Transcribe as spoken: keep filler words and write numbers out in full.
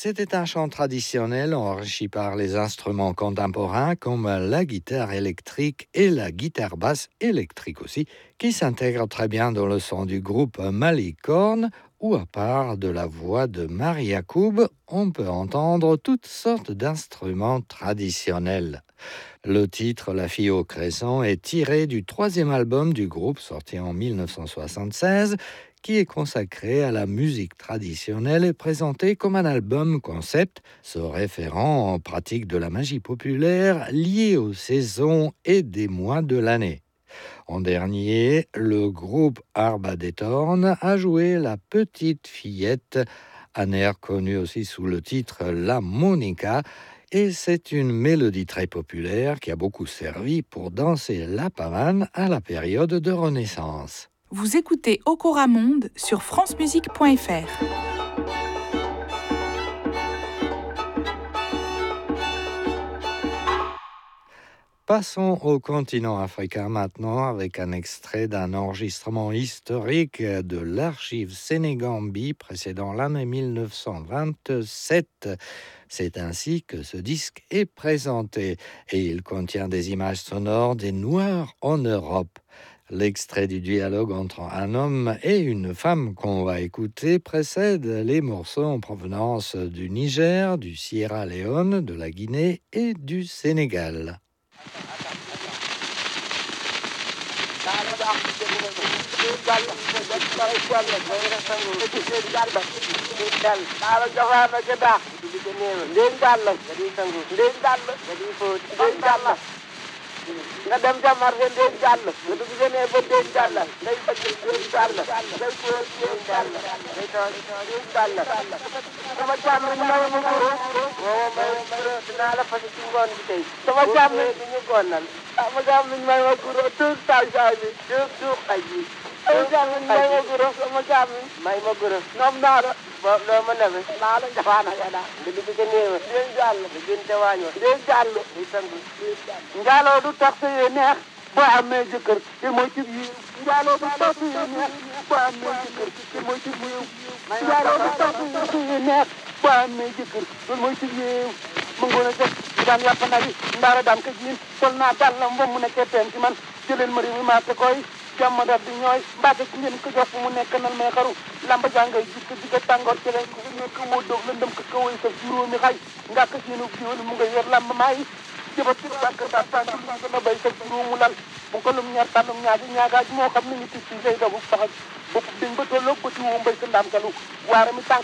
C'était un chant traditionnel enrichi par les instruments contemporains comme la guitare électrique et la guitare basse électrique aussi, qui s'intègrent très bien dans le son du groupe Malicorne, où à part de la voix de Marie Yacoub, on peut entendre toutes sortes d'instruments traditionnels. Le titre La fille au crescent est tiré du troisième album du groupe sorti en dix-neuf cent soixante-seize, qui est consacré à la musique traditionnelle et présenté comme un album concept, se référant en pratique de la magie populaire liée aux saisons et des mois de l'année. En dernier, le groupe Arba des Tornes a joué La Petite Fillette, un air connu aussi sous le titre La Monica, et c'est une mélodie très populaire qui a beaucoup servi pour danser la pavane à la période de Renaissance. Vous écoutez Okora Monde sur france musique point f r. Passons au continent africain maintenant avec un extrait d'un enregistrement historique de l'archive Sénégambie précédant l'année dix-neuf cent vingt-sept. C'est ainsi que ce disque est présenté et il contient des images sonores des Noirs en Europe. L'extrait du dialogue entre un homme et une femme qu'on va écouter précède les morceaux en provenance du Niger, du Sierra Leone, de la Guinée et du Sénégal. nga dem ca marché ndéeg jàll nga dugg génnee ba ndéeg jàll ngay faj ndéeg jàll ngay fóot ndéeg jàll ngay toog ndéeg jàll sama càmm ñu may ma guro woo may guro dinaa la fas ci ngoon bi tey sama càmm di ñu gonnal sama càmm ñu may ma guro tuut taw saay bi tuut tuut xaj bi sama càmm ñu may ma guro sama càmm may ma guro ñoom naa la bo loo ma nebe naa la jafaana ya daa nga dugg ca néewa ndéeg jàll nga gën ca waañoo ndéeg jàll di sangu njaaloo du tax sa yee neex boo amee jëkkër te mooy ci yi njaaloo du tax sa yee neex boo amee jëkkër te mooy ci yiw njaaloo du tax sa yee neex boo amee jëkkër loolu mooy ci yiw mu ngoon a jëf daan yàpp nari ndaara daan ka jiin sol naa dàllam ba mu nekkee teen ci man jëleen ma réew mi maa te koy jàmm dal di ñooy mbaate ci ngeen ko jox fu mu nekk nan may xaru lamba jàngay jikko jikko tàngoor ci leen ko nekk moo doog la ndëm ko kawoy sa juróomi xay nga ko seenu jiwal mu nga yor lamba maay jëba ci sànq sa sànq ko na bay sa juróomu lal bu ko lum ñaar tànnum ñaagi ñaagaaj moo xam ne ñu tis ci say dobu saxaj bopp dañ ba tolloog ba ci wu mbay sa ndaam kalu waara mi tànk